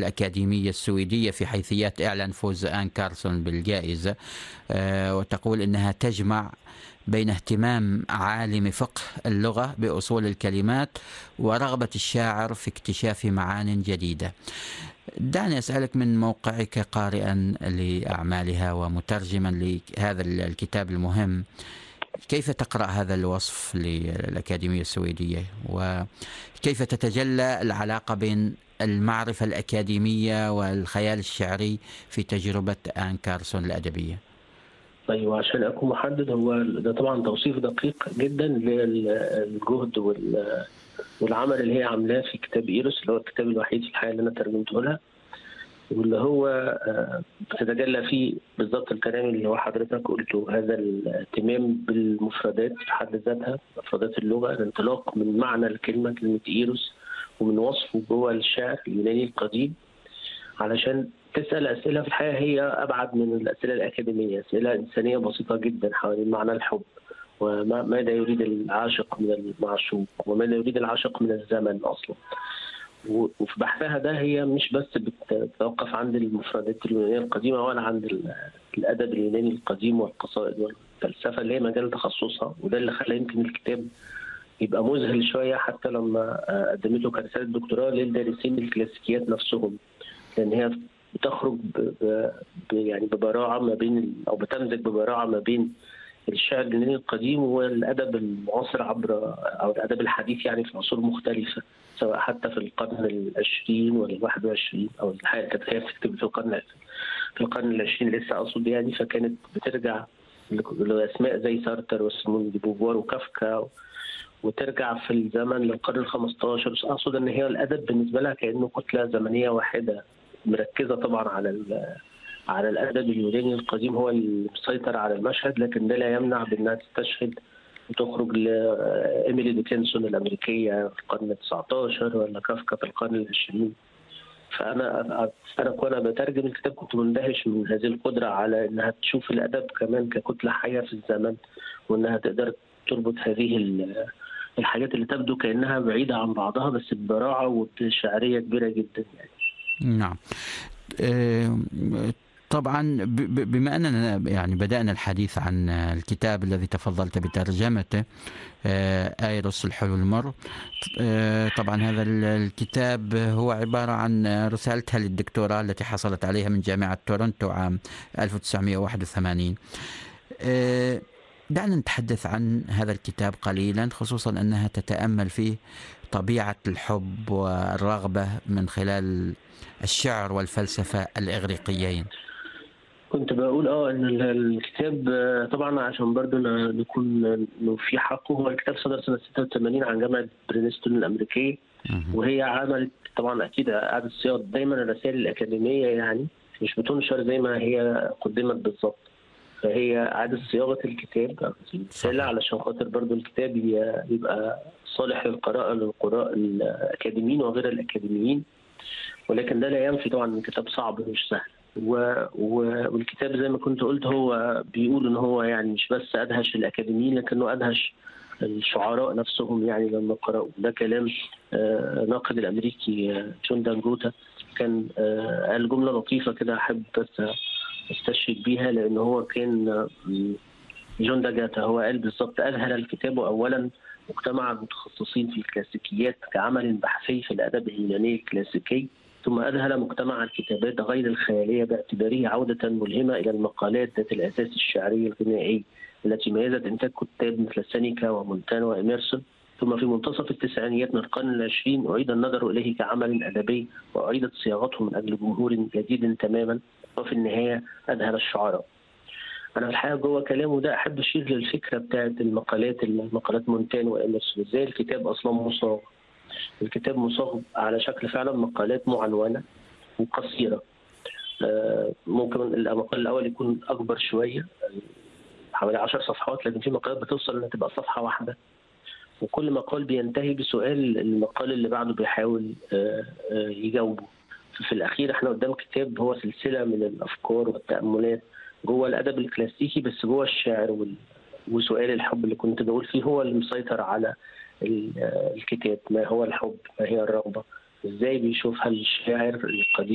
الأكاديمية السويدية في حيثيات إعلان فوز آن كارسون بالجائزة، وتقول إنها تجمع بين اهتمام عالم فقه اللغة بأصول الكلمات ورغبة الشاعر في اكتشاف معان جديدة. دعني أسألك من موقعك قارئا لأعمالها ومترجما لهذا الكتاب المهم، كيف تقرأ هذا الوصف للأكاديمية السويدية، وكيف تتجلى العلاقة بين المعرفة الأكاديمية والخيال الشعري في تجربة آن كارسون الأدبية؟ أيوة، عشان أكون محدد، هو ده طبعا توصيف دقيق جدا للجهد والعمل اللي هي عاملاه في كتاب إيروس، اللي هو الكتاب الوحيد في الحياة اللي أنا ترجمته لها، واللي هو بتتجلى فيه بالضبط الكلام اللي هو حضرتك قلته، هذا الاهتمام بالمفردات في حد ذاتها، مفردات اللغة، الانطلاق من معنى الكلمة، كلمة إيروس، ومن وصفه جوه الشعر اليوناني القديم، علشان تسأل أسئلة في الحياة هي أبعد من الأسئلة الأكاديمية، أسئلة إنسانية بسيطة جدا حوالين معنى الحب، وماذا يريد العاشق من المعشوق، وماذا يريد العاشق من الزمن أصلا. وفي بحثها ده هي مش بس بتتوقف عند المفردات اليونانية القديمة ولا عند الأدب اليوناني القديم والقصائد والفلسفة اللي هي مجال تخصصها، وده اللي خلى يمكن الكتاب يبقى مذهل شوية حتى لما قدمته كرسالة دكتوراه للدارسين الكلاسيكيات نفسهم، لأن هي بتخرج يعني ببراعة ما بين، أو بتمزج ببراعة ما بين الشعر اليوناني القديم والأدب المعاصر أو الأدب الحديث، يعني في عصور مختلفة، سواء حتى في القرن العشرين ولا 21 أو الحقيقة كانت هي بتكتب في القرن العشرين لسه أقصد يعني، فكانت بترجع لأسماء زي سارتر وسيمون دي بوفوار وكافكا، وترجع في الزمن للقرن ال15. أقصد أن هي الأدب بالنسبة لها كأنه كتلة زمنية واحدة، مركزة طبعا على الأدب اليوناني القديم هو المسيطر على المشهد، لكن ده لا يمنع بأنها تستشهد وتخرج لإيميلي ديكنسون الأمريكية في القرن ال19 ولا كافكا في القرن ال20. فأنا وأنا بترجم الكتاب كنت مندهش من هذه القدرة على أنها تشوف الأدب كمان ككتلة حية في الزمن، وأنها تقدر تربط هذه الحاجات اللي تبدو كأنها بعيدة عن بعضها بس ببراعة وشعرية كبيرة جدا يعني. نعم. طبعا بما أننا يعني بدأنا الحديث عن الكتاب الذي تفضلت بترجمته، آيروس الحلو المر، طبعا هذا الكتاب هو عبارة عن رسالتها للدكتوراه التي حصلت عليها من جامعة تورنتو عام 1981. دعنا نتحدث عن هذا الكتاب قليلا، خصوصا أنها تتأمل فيه طبيعة الحب والرغبة من خلال الشعر والفلسفة الإغريقيين. كنت بقول ان الكتاب طبعا عشان برضو نكون في حقه، هو الكتاب صدر سنة 86 عن جامعة برينستون الأمريكية، وهي عملت طبعا أكيد إعادة صياغة. دايما الرسائل الأكاديمية يعني مش بتنشر زي ما هي قدمت بالظبط، فهي إعادة صياغة الكتاب رسالة علشان خاطر برضو الكتاب يبقى صالح للقراءة للقراء الأكاديميين وغير الأكاديميين، ولكن ده لا ينفي طبعا ان الكتاب صعب مش سهل. والكتاب زي ما كنت قلت هو بيقول ان هو يعني مش بس ادهش الاكاديميين لكنه ادهش الشعراء نفسهم يعني لما قرأوا. ده كلام ناقد الامريكي جون دانجوتا، كان قال جمله لطيفه كده احب بس استشهد بيها، لان هو كان جون دانجوتا هو قال بالضبط: اذهل الكتاب اولا مجتمع المتخصصين في الكلاسيكيات كعمل بحثي في الادب اليوناني الكلاسيكي، ثم أذهل مجتمع الكتابات غير الخيالية باعتباره عودة ملهمة إلى المقالات ذات الأساس الشعري الغنائي التي ميزت إنتاج كتاب مثل سينيكا ومونتانا وإميرسون. ثم في منتصف التسعينيات من القرن العشرين أعيد النظر إليه كعمل أدبي وأعيدت صياغته من أجل جمهور جديد تماما، وفي النهاية أذهل الشعراء. أنا في الحقيقة جوه كلامه ده أحب أشير للفكرة بتاعت المقالات مونتانا وإميرسون، إزاي الكتاب أصلا مصاغ. الكتاب مصاغ على شكل فعلا مقالات معنونة وقصيرة، ممكن المقال الأول يكون أكبر شوية حوالي 10 صفحات، لكن في مقالات بتوصل أنها تبقى صفحة واحدة، وكل مقال بينتهي بسؤال المقال اللي بعده بيحاول يجاوبه. في الأخير احنا قدام كتاب هو سلسلة من الأفكار والتأملات جوه الأدب الكلاسيكي، بس جوه الشعر وسؤال الحب اللي كنت بقول فيه هو اللي مسيطر على الكتاب. ما هو الحب؟ ما هي الرغبة؟ ازاي بيشوفها الشاعر القديم